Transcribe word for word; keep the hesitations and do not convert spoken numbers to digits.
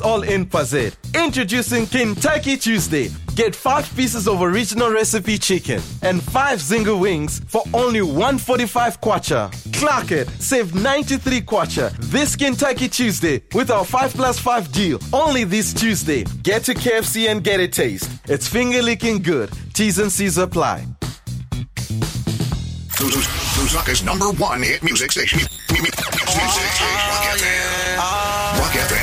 all in Pazet. Introducing Kentucky Tuesday. Get five pieces of original recipe chicken and five Zinger wings for only one forty-five kwacha. Clock it. Save ninety-three kwacha this Kentucky Tuesday with our five plus five deal. Only this Tuesday. Get to K F C and get a taste. It's finger licking good. T's and C's apply. Lusaka's number one hit music station. Rock F M. Rock F M.